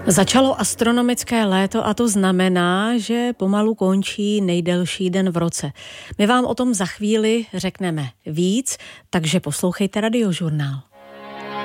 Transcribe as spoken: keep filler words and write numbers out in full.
Začalo astronomické léto a to znamená, že pomalu končí nejdelší den v roce. My vám o tom za chvíli řekneme víc, takže poslouchejte Radiožurnál.